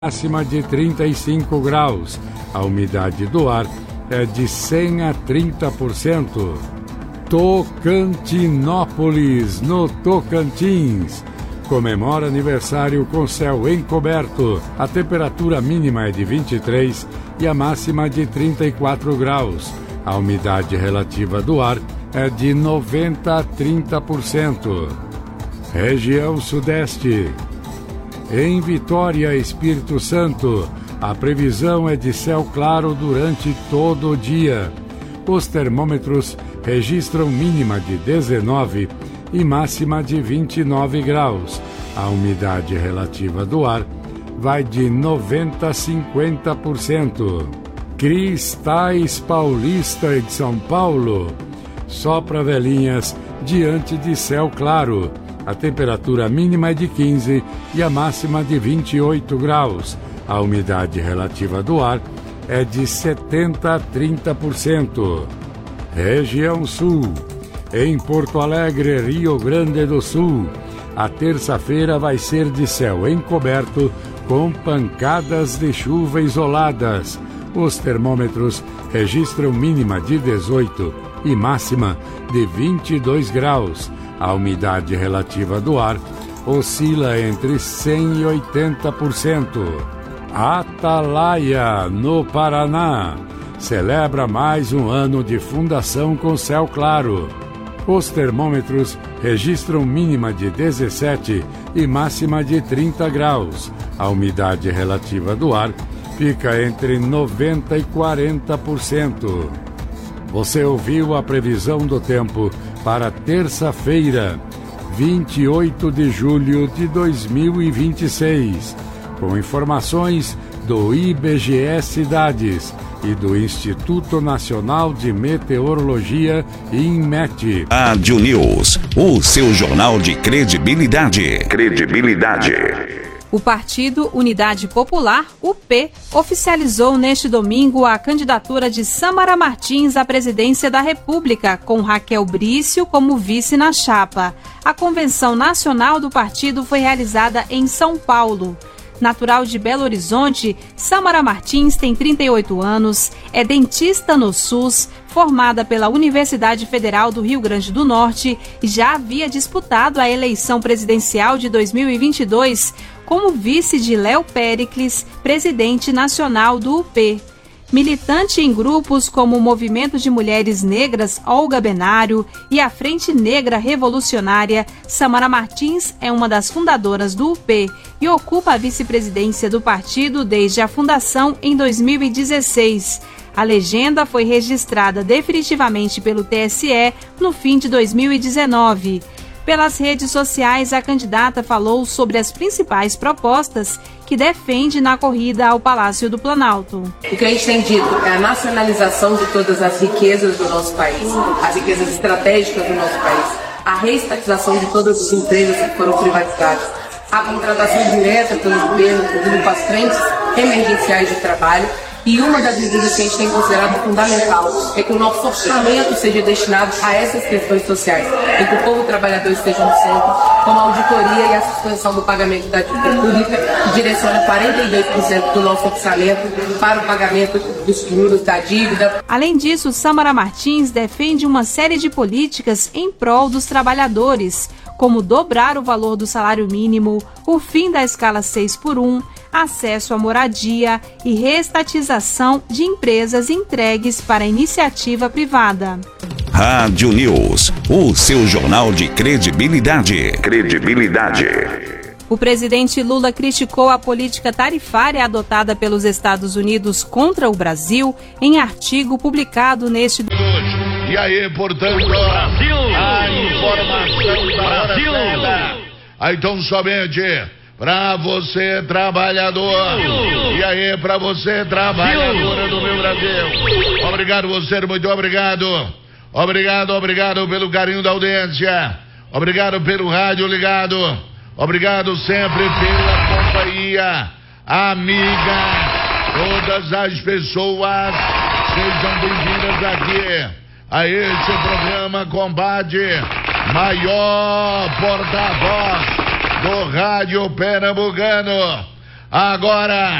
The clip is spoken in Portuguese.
máxima de 35 graus. A umidade do ar é de 100 a 30%. Tocantinópolis, no Tocantins, comemora aniversário com céu encoberto. A temperatura mínima é de 23 e a máxima de 34 graus. A umidade relativa do ar é de 90 a 30%. Região Sudeste. Em Vitória, Espírito Santo, a previsão é de céu claro durante todo o dia. Os termômetros registram mínima de 19 e máxima de 29 graus. A umidade relativa do ar vai de 90 a 50%. Cristais Paulista de São Paulo. Sopra velhinhas diante de céu claro. A temperatura mínima é de 15 e a máxima de 28 graus. A umidade relativa do ar é de 70 a 30%. Região Sul. Em Porto Alegre, Rio Grande do Sul, a terça-feira vai ser de céu encoberto com pancadas de chuva isoladas. Os termômetros registram mínima de 18 e máxima de 22 graus. A umidade relativa do ar oscila entre 100 e 80%. Atalaia, no Paraná, celebra mais um ano de fundação com céu claro. Os termômetros registram mínima de 17 e máxima de 30 graus. A umidade relativa do ar fica entre 90 e 40%. Você ouviu a previsão do tempo para terça-feira, 28 de julho de 2026, com informações do IBGE Cidades e do Instituto Nacional de Meteorologia, INMET. Rádio News, o seu jornal de credibilidade. O Partido Unidade Popular, UP, oficializou neste domingo a candidatura de Sâmara Martins à presidência da República, com Raquel Brício como vice na chapa. A convenção nacional do partido foi realizada em São Paulo. Natural de Belo Horizonte, Sâmara Martins tem 38 anos, é dentista no SUS, formada pela Universidade Federal do Rio Grande do Norte e já havia disputado a eleição presidencial de 2022 como vice de Léo Péricles, presidente nacional do UP. Militante em grupos como o Movimento de Mulheres Negras Olga Benário e a Frente Negra Revolucionária, Sâmara Martins é uma das fundadoras do UP e ocupa a vice-presidência do partido desde a fundação em 2016. A legenda foi registrada definitivamente pelo TSE no fim de 2019. Pelas redes sociais, a candidata falou sobre as principais propostas que defende na corrida ao Palácio do Planalto. O que a gente tem dito é a nacionalização de todas as riquezas do nosso país, as riquezas estratégicas do nosso país, a reestatização de todas as empresas que foram privatizadas, a contratação direta pelo governo, com as frentes emergenciais de trabalho. E uma das medidas que a gente tem considerado fundamental é que o nosso orçamento seja destinado a essas questões sociais, em que o povo trabalhador esteja no centro, como a auditoria e a suspensão do pagamento da dívida pública, que direciona 42% do nosso orçamento para o pagamento dos juros da dívida. Além disso, Sâmara Martins defende uma série de políticas em prol dos trabalhadores, como dobrar o valor do salário mínimo, o fim da escala 6x1, acesso à moradia e reestatização de empresas entregues para a iniciativa privada. Rádio News, o seu jornal de credibilidade. O presidente Lula criticou a política tarifária adotada pelos Estados Unidos contra o Brasil em artigo publicado neste... E aí, portanto, Brasil, a informação da Brasil. Aí, então, somente... Pra você, trabalhador. E aí, pra você, trabalhadora do meu Brasil. Obrigado, você, muito obrigado. Obrigado pelo carinho da audiência. Obrigado pelo rádio ligado. Obrigado sempre pela companhia amiga. Todas as pessoas sejam bem-vindas aqui a este programa Combate, maior porta-voz do rádio pernambucano, agora.